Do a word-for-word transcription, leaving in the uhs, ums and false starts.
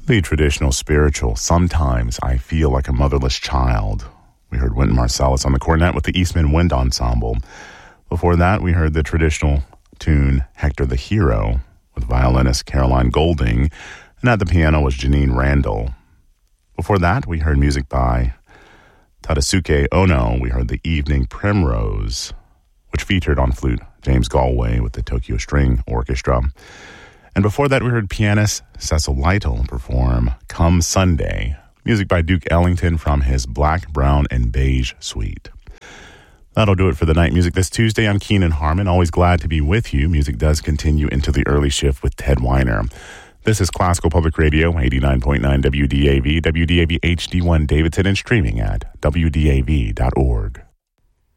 The traditional spiritual, Sometimes I Feel Like a Motherless Child. We heard Wynton Marsalis on the cornet with the Eastman Wind Ensemble. Before that, we heard the traditional tune Hector the Hero with violinist Caroline Golding, and at the piano was Janine Randall. Before that, we heard music by Tadasuke Ono. We heard the Evening Primrose, which featured on flute James Galway with the Tokyo String Orchestra. And before that, we heard pianist Cecil Lytle perform Come Sunday, music by Duke Ellington from his Black, Brown, and Beige Suite. That'll do it for the night music this Tuesday on Keen and Harmon. Always glad to be with you. Music does continue into the early shift with Ted Weiner. This is Classical Public Radio, eighty-nine point nine W D A V, W D A V H D one Davidson, and streaming at W D A V dot org.